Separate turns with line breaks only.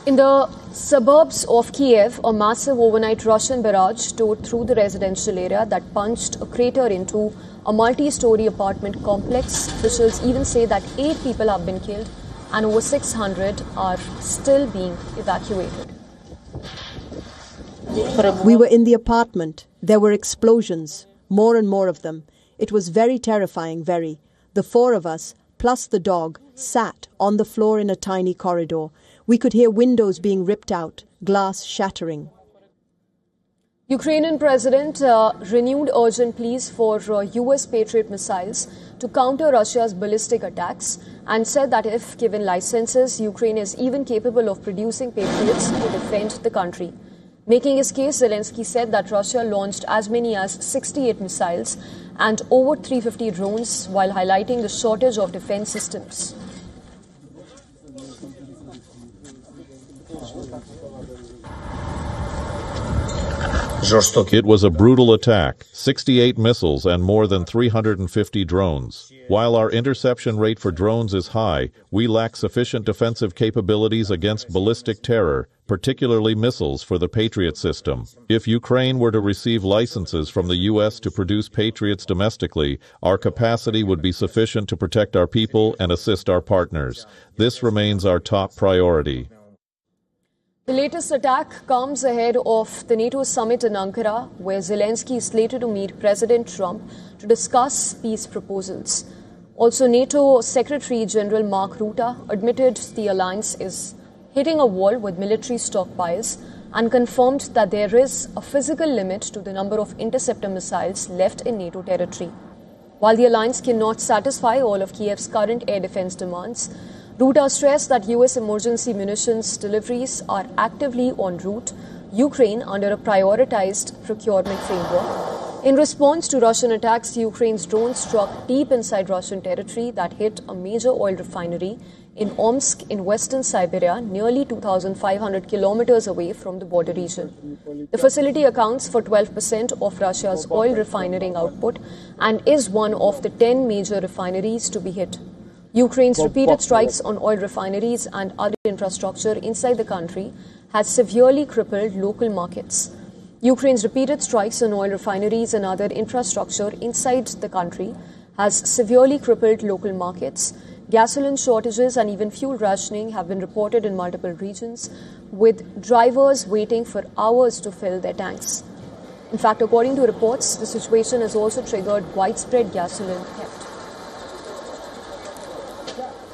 In the suburbs of Kiev, a massive overnight Russian barrage tore through the residential area that punched a crater into a multi-story apartment complex. Officials even say that 8 people have been killed and over 600 are still being evacuated.
We were in the apartment. There were explosions, more and more of them. It was very terrifying, very. The 4 of us, plus the dog, sat on the floor in a tiny corridor. We could hear windows being ripped out, glass shattering.
Ukrainian president renewed urgent pleas for US Patriot missiles to counter Russia's ballistic attacks and said that if given licenses, Ukraine is even capable of producing Patriots to defend the country. Making his case, Zelensky said that Russia launched as many as 68 missiles and over 350 drones while highlighting the shortage of defense systems.
It was a brutal attack, 68 missiles and more than 350 drones. While our interception rate for drones is high, we lack sufficient defensive capabilities against ballistic terror, particularly missiles for the Patriot system. If Ukraine were to receive licenses from the U.S. to produce Patriots domestically, our capacity would be sufficient to protect our people and assist our partners. This remains our top priority.
The latest attack comes ahead of the NATO summit in Ankara, where Zelensky is slated to meet President Trump to discuss peace proposals. Also, NATO Secretary General Mark Rutte admitted the alliance is hitting a wall with military stockpiles and confirmed that there is a physical limit to the number of interceptor missiles left in NATO territory. While the alliance cannot satisfy all of Kiev's current air defense demands, Rutte stressed that U.S. emergency munitions deliveries are actively en route, Ukraine under a prioritized procurement framework. In response to Russian attacks, Ukraine's drones struck deep inside Russian territory that hit a major oil refinery in Omsk in western Siberia, nearly 2,500 kilometers away from the border region. The facility accounts for 12% of Russia's oil refining output and is one of the 10 major refineries to be hit. Ukraine's repeated strikes on oil refineries and other infrastructure inside the country has severely crippled local markets. Ukraine's repeated strikes on oil refineries and other infrastructure inside the country has severely crippled local markets. Gasoline shortages and even fuel rationing have been reported in multiple regions, with drivers waiting for hours to fill their tanks. In fact, according to reports, the situation has also triggered widespread gasoline theft.